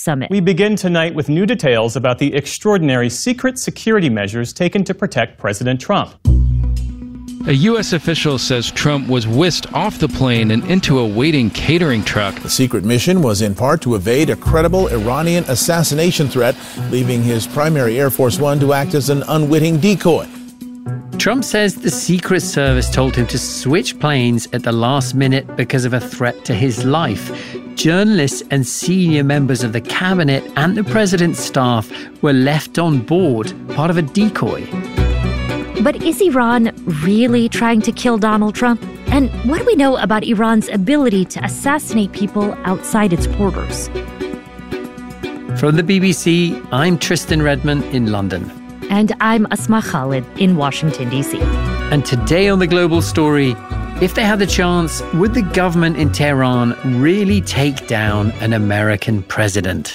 summit. We begin tonight with new details about the extraordinary secret security measures taken to protect President Trump. A U.S. official says Trump was whisked off the plane and into a waiting catering truck. The secret mission was in part to evade a credible Iranian assassination threat, leaving his primary Air Force One to act as an unwitting decoy. Trump says the Secret Service told him to switch planes at the last minute because of a threat to his life. Journalists and senior members of the cabinet and the president's staff were left on board, part of a decoy. But is Iran really trying to kill Donald Trump? And what do we know about Iran's ability to assassinate people outside its borders? From the BBC, I'm Tristan Redman in London. And I'm Asma Khalid in Washington, D.C. And today on The Global Story, if they had the chance, would the government in Tehran really take down an American president?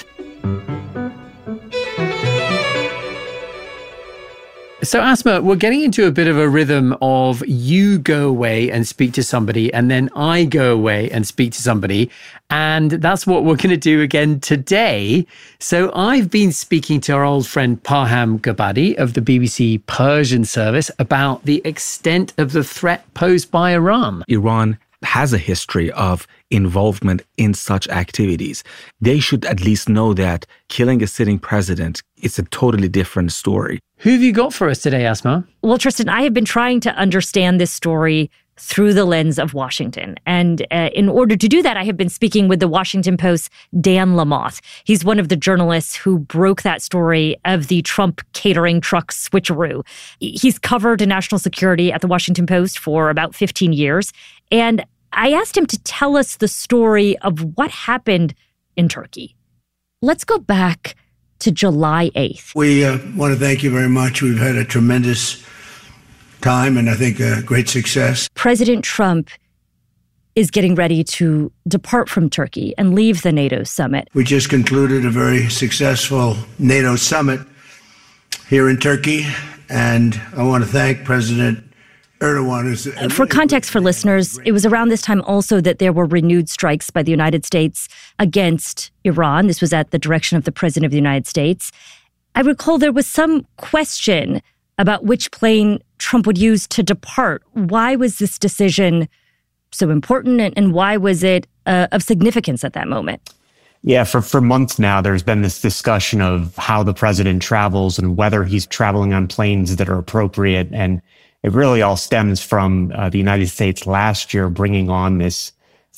So, Asma, we're getting into a bit of a rhythm of you go away and speak to somebody, and then I go away and speak to somebody. And that's what we're going to do again today. So I've been speaking to our old friend Parham Gabadi of the BBC Persian service about the extent of the threat posed by Iran. Iran has a history of involvement in such activities. They should at least know that killing a sitting president is a totally different story. Who have you got for us today, Asma? Well, Tristan, I have been trying to understand this story through the lens of Washington. And in order to do that, I have been speaking with the Washington Post's Dan Lamothe. He's one of the journalists who broke that story of the Trump catering truck switcheroo. He's covered national security at the Washington Post for about 15 years. And I asked him to tell us the story of what happened in Turkey. Let's go back to July 8th. We want to thank you very much. We've had a tremendous time and I think a great success. President Trump is getting ready to depart from Turkey and leave the NATO summit. We just concluded a very successful NATO summit here in Turkey, and I want to thank President Erdogan. For context for listeners, it was around this time also that there were renewed strikes by the United States against Iran. This was at the direction of the President of the United States. I recall there was some question about which plane Trump would use to depart. Why was this decision so important, and why was it of significance at that moment? Yeah, for months now, there's been this discussion of how the president travels and whether he's traveling on planes that are appropriate. And it really all stems from the United States last year bringing on this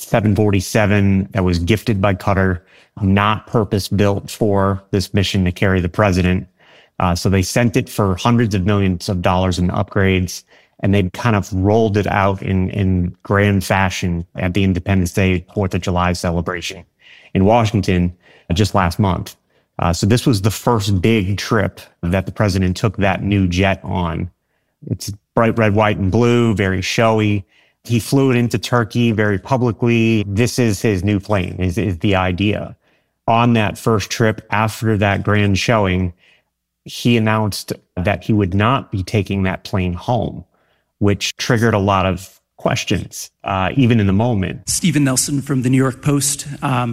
747 that was gifted by Qatar, not purpose-built for this mission to carry the president. So they sent it for hundreds of millions of dollars in upgrades, and they kind of rolled it out in grand fashion at the Independence Day, 4th of July celebration in Washington just last month. So this was the first big trip that the president took that new jet on. It's bright red, white, and blue, very showy. He flew it into Turkey very publicly. This is his new plane, is the idea. On that first trip, after that grand showing, he announced that he would not be taking that plane home, which triggered a lot of questions, even in the moment. Stephen Nelson from the New York Post.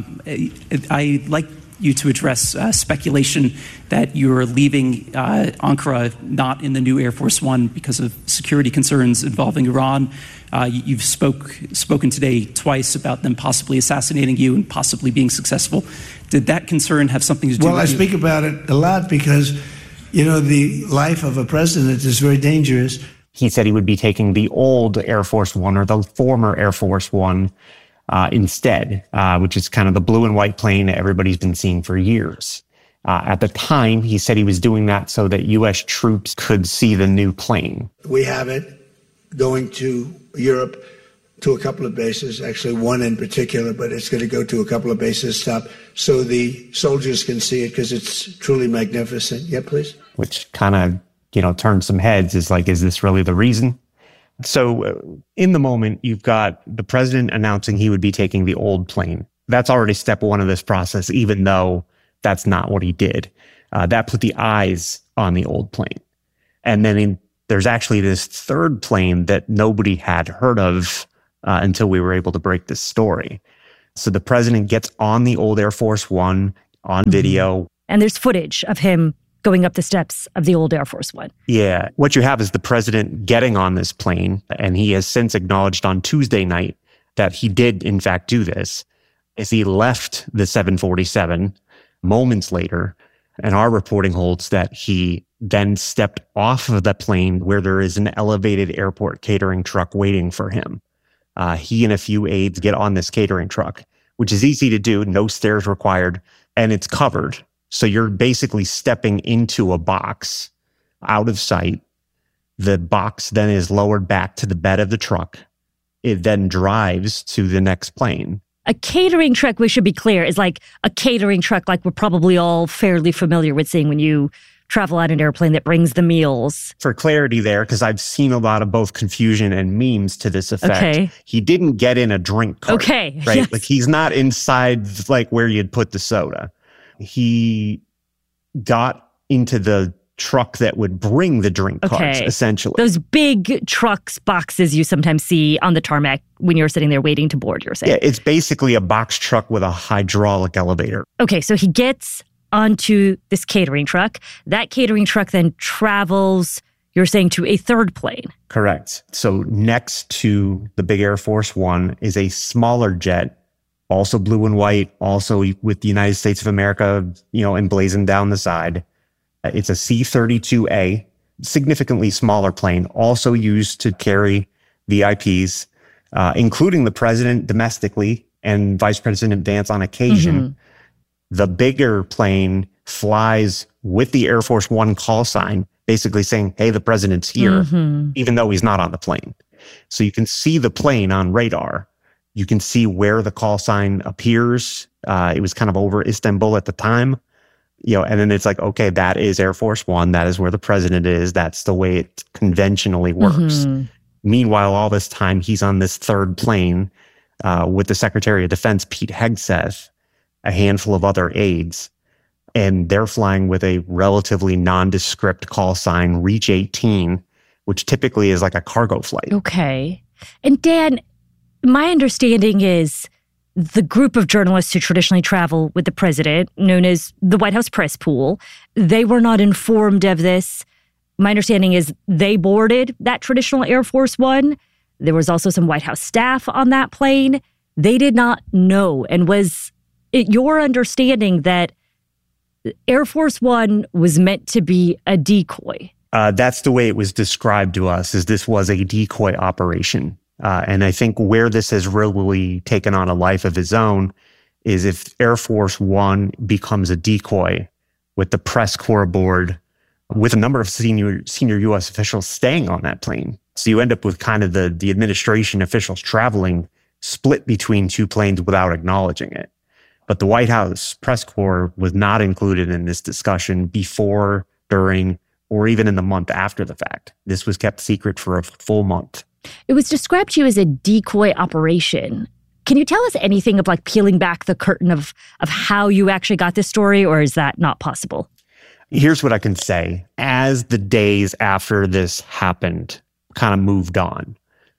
I'd like you to address speculation that you're leaving Ankara not in the new Air Force One because of security concerns involving Iran. You've spoken today twice about them possibly assassinating you and possibly being successful. Did that concern have something to do with Well, I speak about it a lot because, you know, the life of a president is very dangerous. He said he would be taking the old Air Force One, or the former Air Force One, instead, which is kind of the blue and white plane that everybody's been seeing for years. At the time, he said he was doing that so that U.S. troops could see the new plane. We have it going to Europe to a couple of bases, actually one in particular, but it's going to go to a couple of bases stop so the soldiers can see it because it's truly magnificent. Yeah, please. Which kind of, turned some heads. Is like, is this really the reason? So in the moment, you've got the president announcing he would be taking the old plane. That's already step one of this process, even though that's not what he did. That put the eyes on the old plane. And then there's actually this third plane that nobody had heard of until we were able to break this story. So the president gets on the old Air Force One, on video. And there's footage of him going up the steps of the old Air Force One. Yeah. What you have is the president getting on this plane, and he has since acknowledged on Tuesday night that he did, in fact, do this. As he left the 747 moments later, and our reporting holds that he then stepped off of the plane where there is an elevated airport catering truck waiting for him. He and a few aides get on this catering truck, which is easy to do, no stairs required, and it's covered. So you're basically stepping into a box out of sight. The box then is lowered back to the bed of the truck. It then drives to the next plane. A catering truck, we should be clear, is like a catering truck like we're probably all fairly familiar with seeing when you travel on an airplane that brings the meals. For clarity there, because I've seen a lot of both confusion and memes to this effect. Okay. He didn't get in a drink cart. Okay. Right? Yes. Like he's not inside like where you'd put the soda. He got into the truck that would bring the drink carts, essentially. Those big trucks, boxes you sometimes see on the tarmac when you're sitting there waiting to board, you're saying? Yeah, it's basically a box truck with a hydraulic elevator. Okay, so he gets onto this catering truck. That catering truck then travels, you're saying, to a third plane. Correct. So next to the big Air Force One is a smaller jet, also blue and white, also with the United States of America, emblazoned down the side. It's a C-32A, significantly smaller plane, also used to carry VIPs, including the president domestically and Vice President Vance on occasion. Mm-hmm. The bigger plane flies with the Air Force One call sign, basically saying, hey, the president's here, even though he's not on the plane. So you can see the plane on radar. You can see where the call sign appears. It was kind of over Istanbul at the time. And then it's like, okay, that is Air Force One. That is where the president is. That's the way it conventionally works. Meanwhile, all this time, he's on this third plane with the Secretary of Defense, Pete Hegseth, a handful of other aides, and they're flying with a relatively nondescript call sign, Reach 18, which typically is like a cargo flight. Okay. And Dan, my understanding is the group of journalists who traditionally travel with the president, known as the White House Press Pool, they were not informed of this. My understanding is they boarded that traditional Air Force One. There was also some White House staff on that plane. They did not know. And was it your understanding that Air Force One was meant to be a decoy? That's the way it was described to us, is this was a decoy operation. And I think where this has really taken on a life of its own is if Air Force One becomes a decoy with the press corps board, with a number of senior U.S. officials staying on that plane. So you end up with kind of the administration officials traveling split between two planes without acknowledging it. But the White House press corps was not included in this discussion before, during, or even in the month after the fact. This was kept secret for a full month. It was described to you as a decoy operation. Can you tell us anything of like peeling back the curtain of how you actually got this story, or is that not possible? Here's what I can say. As the days after this happened kind of moved on,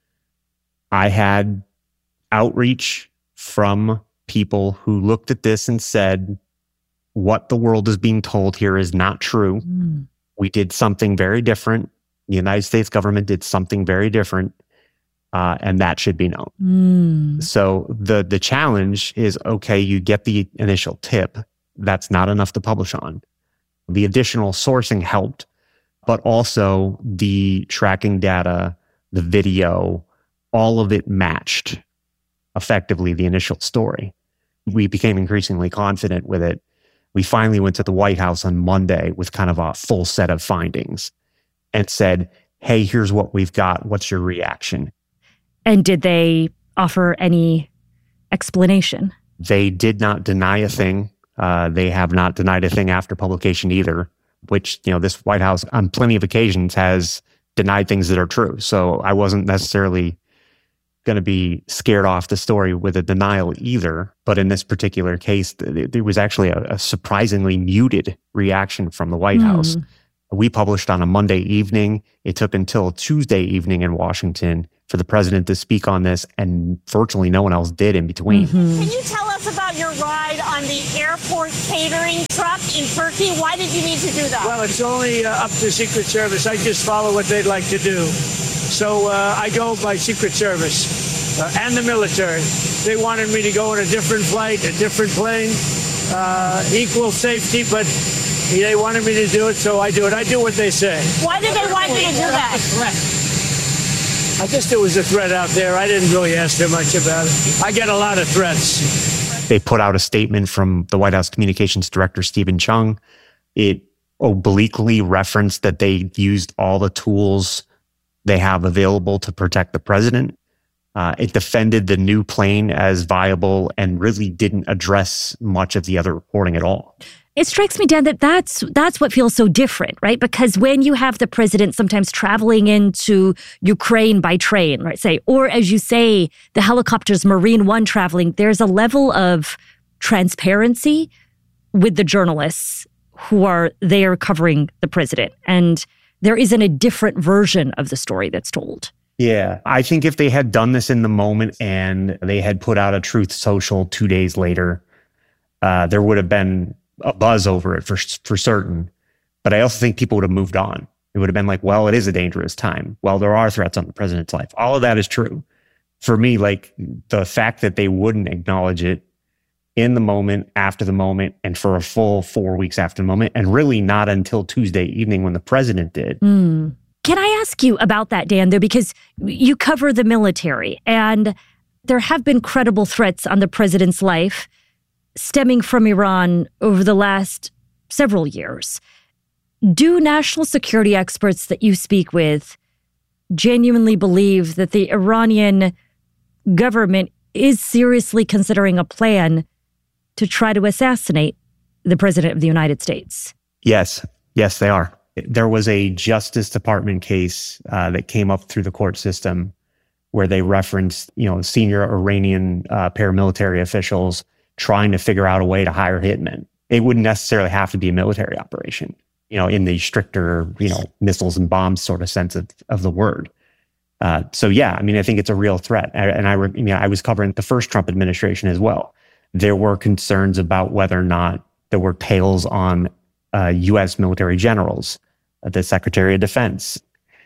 I had outreach from people who looked at this and said, what the world is being told here is not true. We did something very different. The United States government did something very different, and that should be known. So the challenge is, okay, you get the initial tip. That's not enough to publish on. The additional sourcing helped, but also the tracking data, the video, all of it matched effectively the initial story. We became increasingly confident with it. We finally went to the White House on Monday with kind of a full set of findings and said, hey, here's what we've got. What's your reaction? And did they offer any explanation? They did not deny a thing. They have not denied a thing after publication either, which, this White House on plenty of occasions has denied things that are true. So I wasn't necessarily going to be scared off the story with a denial either. But in this particular case, there was actually a surprisingly muted reaction from the White House. We published on a Monday evening. It took until Tuesday evening in Washington for the president to speak on this, and virtually no one else did in between. Can you tell us about your ride on the airport catering truck in Turkey? Why did you need to do that? Well, it's only up to Secret Service. I just follow what they'd like to do. So I go by Secret Service and the military. They wanted me to go on a different flight, a different plane, equal safety, but they wanted me to do it, so I do it. I do what they say. Why did they want you to do that? I guess there was a threat out there. I didn't really ask them much about it. I get a lot of threats. They put out a statement from the White House Communications Director, Stephen Chung. It obliquely referenced that they used all the tools they have available to protect the president. It defended the new plane as viable and really didn't address much of the other reporting at all. It strikes me, Dan, that's what feels so different, right? Because when you have the president sometimes traveling into Ukraine by train, right, say, or as you say, the helicopters, Marine One traveling, there's a level of transparency with the journalists who are there covering the president. And there isn't a different version of the story that's told. Yeah, I think if they had done this in the moment and they had put out a Truth Social 2 days later, there would have been a buzz over it for certain. But I also think people would have moved on. It would have been like, well, it is a dangerous time. Well, there are threats on the president's life. All of that is true. For me, like the fact that they wouldn't acknowledge it in the moment, after the moment, and for a full 4 weeks after the moment, and really not until Tuesday evening when the president did. Can I ask you about that, Dan, though, because you cover the military and there have been credible threats on the president's life stemming from Iran over the last several years. Do national security experts that you speak with genuinely believe that the Iranian government is seriously considering a plan to try to assassinate the president of the United States? Yes, they are. There was a Justice Department case that came up through the court system where they referenced, senior Iranian paramilitary officials trying to figure out a way to hire hitmen. It wouldn't necessarily have to be a military operation, in the stricter, missiles and bombs sort of sense of the word. So yeah, I think it's a real threat. And I was covering the first Trump administration as well. There were concerns about whether or not there were tails on U.S. military generals, the Secretary of Defense.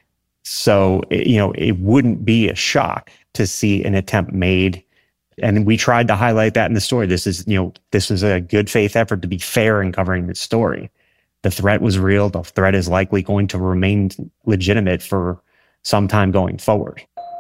So, it wouldn't be a shock to see an attempt made. And we tried to highlight that in the story. This is a good faith effort to be fair in covering this story. The threat was real. The threat is likely going to remain legitimate for some time going forward.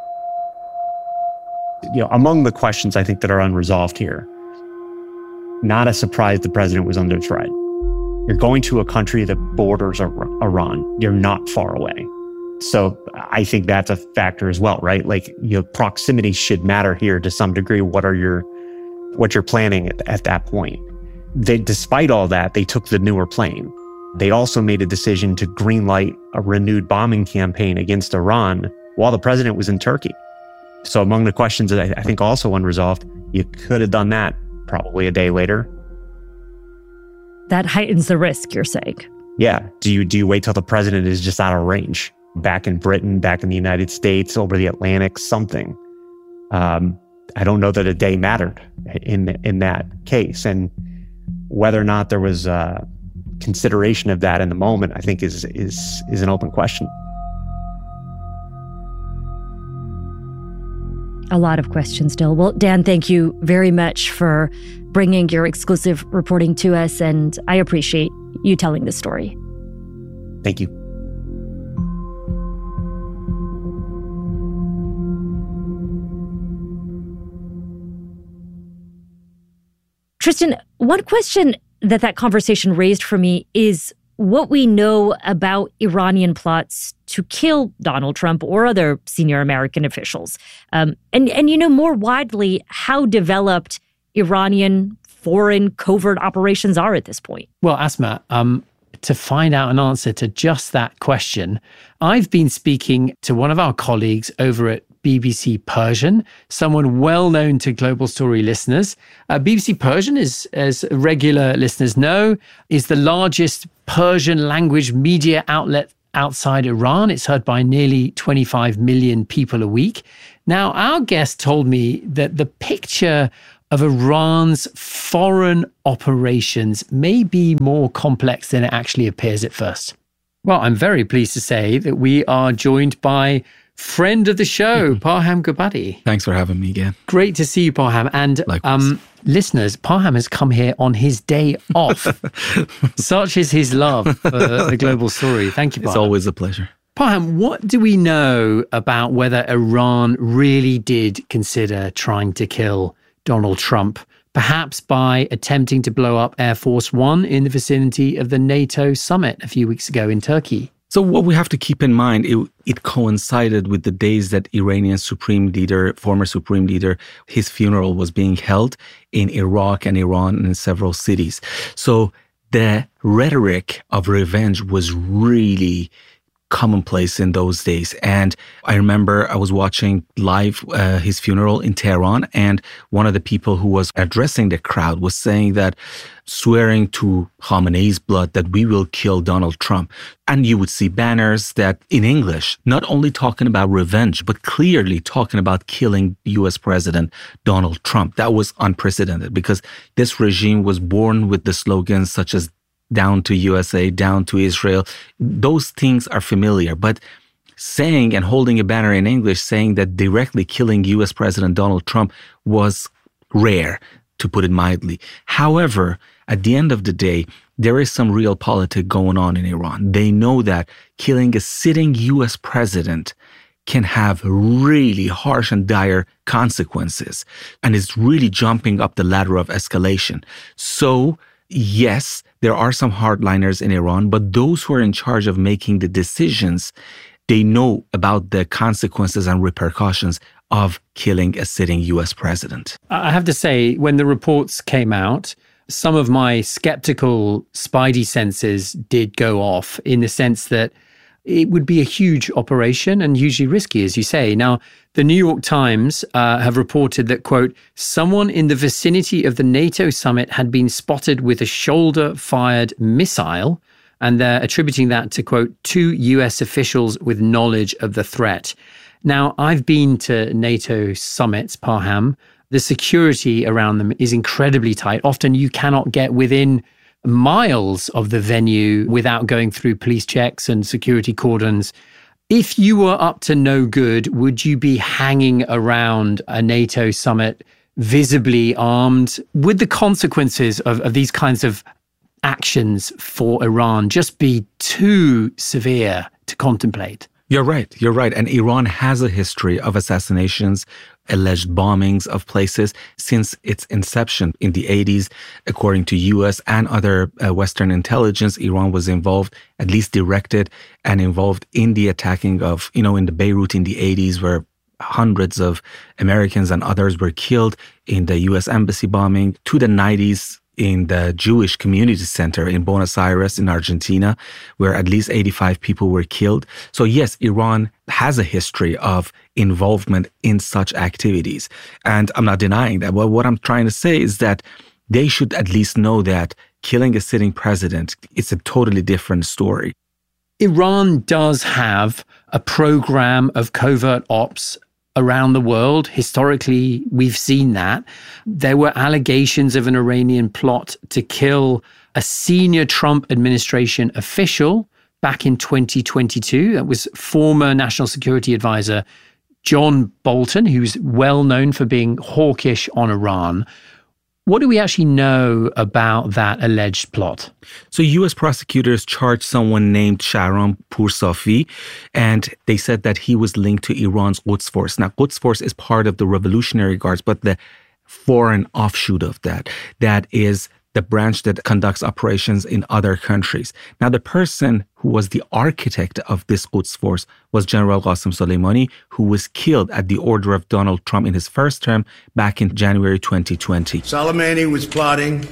Among the questions I think that are unresolved here, not a surprise the president was under threat. You're going to a country that borders Iran. You're not far away. So I think that's a factor as well, right? Like, proximity should matter here to some degree. What you're planning at that point. Despite all that, they took the newer plane. They also made a decision to greenlight a renewed bombing campaign against Iran while the president was in Turkey. So among the questions that I think also unresolved, you could have done that probably a day later. That heightens the risk, you're saying. Yeah. Do you wait till the president is just out of range? Back in Britain, back in the United States, over the Atlantic, something. I don't know that a day mattered in that case. And whether or not there was consideration of that in the moment, I think is an open question. A lot of questions still. Well, Dan, thank you very much for bringing your exclusive reporting to us, and I appreciate you telling this story. Thank you. Tristan, one question that conversation raised for me is what we know about Iranian plots to kill Donald Trump or other senior American officials. And more widely, how developed Iranian foreign covert operations are at this point. Well, Asma, to find out an answer to just that question, I've been speaking to one of our colleagues over at BBC Persian, someone well known to Global Story listeners. BBC Persian, as regular listeners know, is the largest Persian language media outlet outside Iran. It's heard by nearly 25 million people a week. Now, our guest told me that the picture of Iran's foreign operations may be more complex than it actually appears at first. Well, I'm very pleased to say that we are joined by friend of the show, Parham Gobadi. Thanks for having me again. Great to see you, Parham. And listeners, Parham has come here on his day off. Such is his love for the global story. Thank you, Parham. It's always a pleasure. Parham, what do we know about whether Iran really did consider trying to kill Donald Trump, perhaps by attempting to blow up Air Force One in the vicinity of the NATO summit a few weeks ago in Turkey? So what we have to keep in mind, it coincided with the days that Iranian former Supreme Leader, his funeral was being held in Iraq and Iran and in several cities. So the rhetoric of revenge was really commonplace in those days. And I remember I was watching live his funeral in Tehran, and one of the people who was addressing the crowd was saying that, swearing to Khamenei's blood, that we will kill Donald Trump. And you would see banners that in English, not only talking about revenge, but clearly talking about killing US President Donald Trump. That was unprecedented because this regime was born with the slogans such as down to USA, down to Israel. Those things are familiar, but saying and holding a banner in English saying that directly killing US President Donald Trump was rare, to put it mildly. However, at the end of the day, there is some real politics going on in Iran. They know that killing a sitting US president can have really harsh and dire consequences, and it's really jumping up the ladder of escalation. So, yes, there are some hardliners in Iran, but those who are in charge of making the decisions, they know about the consequences and repercussions of killing a sitting US president. I have to say, when the reports came out, some of my skeptical spidey senses did go off in the sense that it would be a huge operation and hugely risky, as you say. Now, the New York Times have reported that, quote, someone in the vicinity of the NATO summit had been spotted with a shoulder-fired missile, and they're attributing that to, quote, 2 US officials with knowledge of the threat. Now, I've been to NATO summits, Parham. The security around them is incredibly tight. Often you cannot get within miles of the venue without going through police checks and security cordons. If you were up to no good, would you be hanging around a NATO summit visibly armed? Would the consequences of these kinds of actions for Iran just be too severe to contemplate? You're right. And Iran has a history of assassinations, alleged bombings of places since its inception in the 80s. According to US and other Western intelligence, Iran was involved, at least directed and involved in the attacking of, in the Beirut in the 80s, where hundreds of Americans and others were killed, in the US embassy bombing, to the 90s in the Jewish Community Center in Buenos Aires in Argentina, where at least 85 people were killed. So yes, Iran has a history of involvement in such activities. And I'm not denying that. Well, what I'm trying to say is that they should at least know that killing a sitting president, it's a totally different story. Iran does have a program of covert ops around the world. Historically, we've seen that. There were allegations of an Iranian plot to kill a senior Trump administration official back in 2022. That was former National Security Advisor John Bolton, who's well known for being hawkish on Iran. What do we actually know about that alleged plot? So U.S. prosecutors charged someone named Shahram Poursafi, and they said that he was linked to Iran's Quds Force. Now, Quds Force is part of the Revolutionary Guards, but the foreign offshoot of that is the branch that conducts operations in other countries. Now, the person who was the architect of this Quds Force was General Qasem Soleimani, who was killed at the order of Donald Trump in his first term back in January 2020. Soleimani was plotting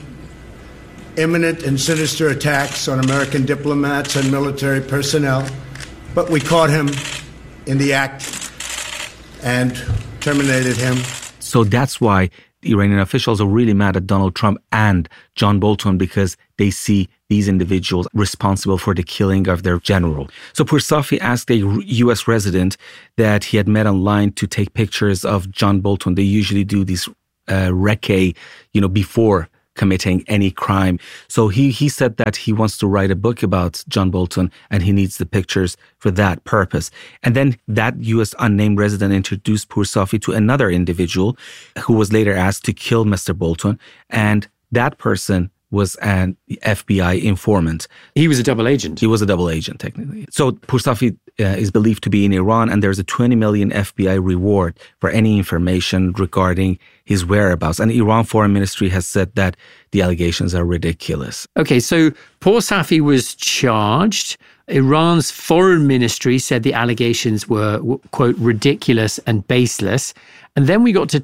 imminent and sinister attacks on American diplomats and military personnel, but we caught him in the act and terminated him. So that's why Iranian officials are really mad at Donald Trump and John Bolton because they see these individuals responsible for the killing of their general. So Poursafi asked a U.S. resident that he had met online to take pictures of John Bolton. They usually do these recce, before committing any crime. So he said that he wants to write a book about John Bolton and he needs the pictures for that purpose. And then that U.S. unnamed resident introduced Poursafi to another individual who was later asked to kill Mr. Bolton. And that person was an FBI informant. He was a double agent. He was a double agent, technically. So Poursafi is believed to be in Iran, and there's a $20 million FBI reward for any information regarding his whereabouts. And Iran Foreign Ministry has said that the allegations are ridiculous. Okay, so Poursafi was charged. Iran's foreign ministry said the allegations were, quote, ridiculous and baseless. And then we got to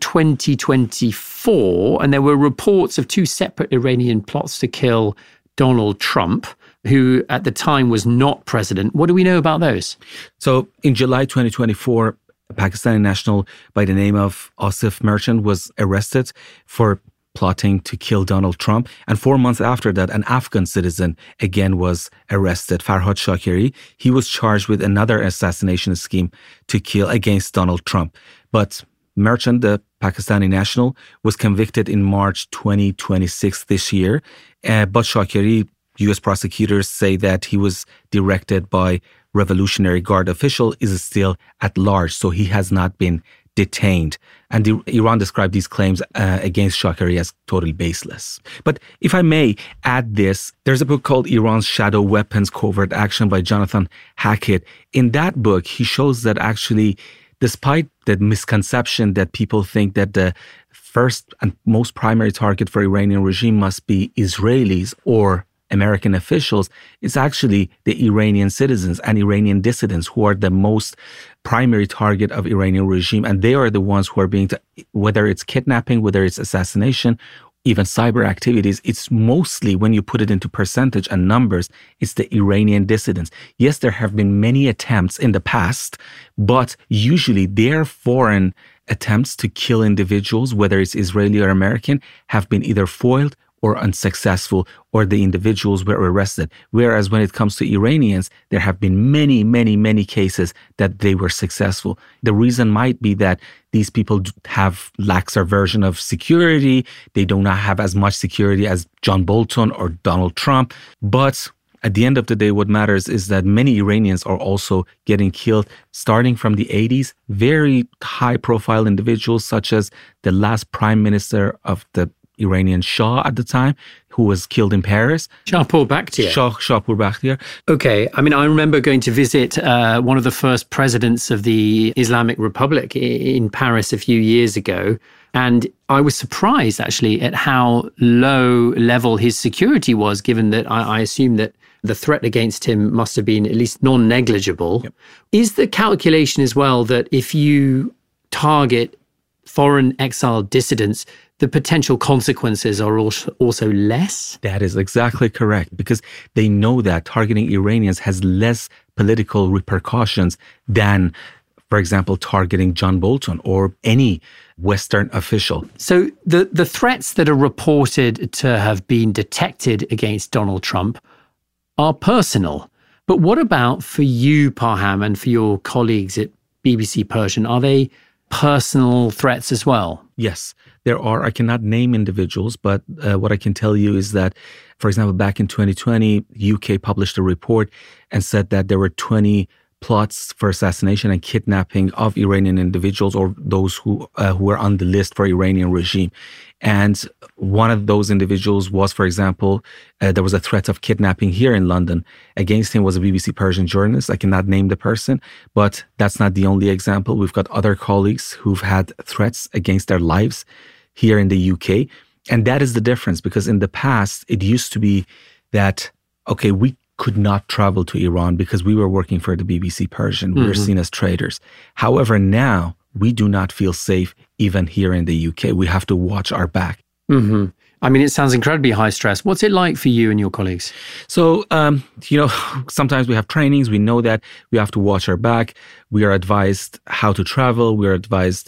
2024, and there were reports of two separate Iranian plots to kill Donald Trump, who at the time was not president. What do we know about those? So in July 2024, a Pakistani national by the name of Asif Merchant was arrested for plotting to kill Donald Trump. And 4 months after that, an Afghan citizen again was arrested, Farhad Shakiri. He was charged with another assassination scheme to kill against Donald Trump. But Merchant, the Pakistani national, was convicted in March 2026 this year. But Shakiri, U.S. prosecutors say that he was directed by Revolutionary Guard official, is still at large, so he has not been detained. And Iran described these claims against Shakiri as totally baseless. But if I may add this, there's a book called Iran's Shadow Weapons Covert Action by Jonathan Hackett. In that book, he shows that actually, despite the misconception that people think that the first and most primary target for Iranian regime must be Israelis or American officials, it's actually the Iranian citizens and Iranian dissidents who are the most primary target of Iranian regime. And they are the ones who are being, whether it's kidnapping, whether it's assassination, even cyber activities, it's mostly, when you put it into percentage and numbers, it's the Iranian dissidents. Yes, there have been many attempts in the past, but usually their foreign attempts to kill individuals, whether it's Israeli or American, have been either foiled or unsuccessful, or the individuals were arrested. Whereas when it comes to Iranians, there have been many, many, many cases that they were successful. The reason might be that these people have laxer version of security. They do not have as much security as John Bolton or Donald Trump. But at the end of the day, what matters is that many Iranians are also getting killed, starting from the 80s. Very high-profile individuals, such as the last prime minister of the Iranian Shah at the time, who was killed in Paris. Shahpour Bakhtiar. Shahpour Bakhtiar. Okay. I mean, I remember going to visit one of the first presidents of the Islamic Republic in Paris a few years ago. And I was surprised, actually, at how low level his security was, given that I assume that the threat against him must have been at least non-negligible. Yep. Is the calculation as well that if you target foreign exiled dissidents, the potential consequences are also less? That is exactly correct, because they know that targeting Iranians has less political repercussions than, for example, targeting John Bolton or any Western official. So the threats that are reported to have been detected against Donald Trump are personal. But what about for you, Parham, and for your colleagues at BBC Persian? Are they personal threats as well? Yes, there are. I cannot name individuals, but what I can tell you is that, for example, back in 2020, UK published a report and said that there were 20 plots for assassination and kidnapping of Iranian individuals or those who were on the list for Iranian regime. And one of those individuals was, for example, there was a threat of kidnapping here in London. Against him was a BBC Persian journalist. I cannot name the person, but that's not the only example. We've got other colleagues who've had threats against their lives here in the UK. And that is the difference, because in the past, it used to be that, okay, we could not travel to Iran because we were working for the BBC Persian. We were seen as traitors. However, now we do not feel safe even here in the UK. We have to watch our back. Mm-hmm. I mean, it sounds incredibly high stress. What's it like for you and your colleagues? So, sometimes we have trainings. We know that we have to watch our back. We are advised how to travel. We are advised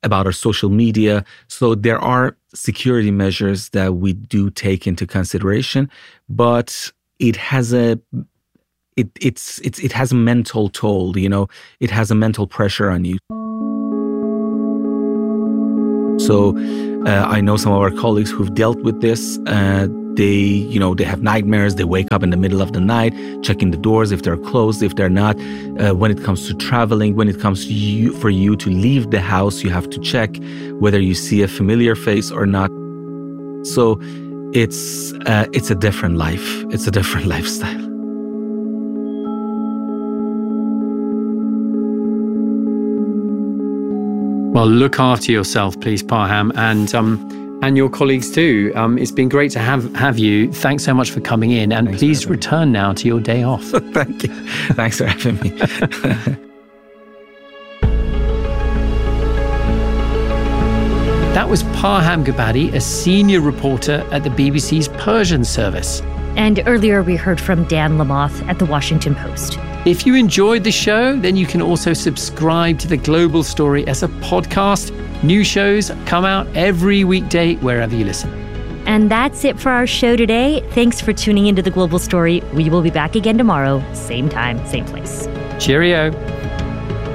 about our social media. So there are security measures that we do take into consideration, but it has a it has a mental toll, it has a mental pressure on you. So I know some of our colleagues who've dealt with this. They have nightmares. They wake up in the middle of the night, checking the doors if they're closed, if they're not. When it comes to traveling, when it comes to for you to leave the house, you have to check whether you see a familiar face or not. So it's a different life. It's a different lifestyle. Well, look after yourself, please, Parham, and your colleagues too. It's been great to have you. Thanks so much for coming in, and please return now to your day off. Thank you. Thanks for having me. That was Parham Gabadi, a senior reporter at the BBC's Persian service. And earlier we heard from Dan Lamothe at the Washington Post. If you enjoyed the show, then you can also subscribe to The Global Story as a podcast. New shows come out every weekday wherever you listen. And that's it for our show today. Thanks for tuning into The Global Story. We will be back again tomorrow, same time, same place. Cheerio.